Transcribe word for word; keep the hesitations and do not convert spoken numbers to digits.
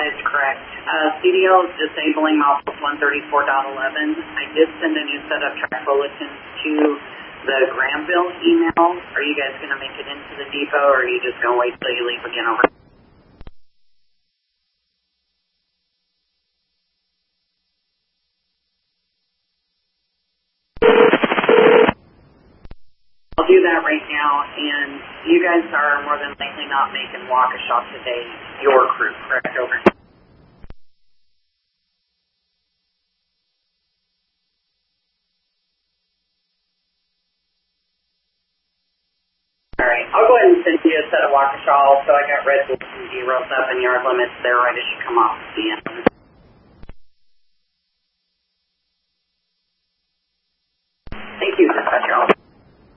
is correct. Uh, C D L is disabling Milepost one thirty-four point eleven. I did send a new set of track bulletins to the Granville email. Are you guys going to make it into the depot, or are you just going to wait till you leave again over? I'll do that right now, and you guys are more than likely not making Waukesha today, your crew, correct? Over. All right, I'll go ahead and send you a set of Waukesha. So I got red bulls and zeros up and yard limits there right as you come off the end.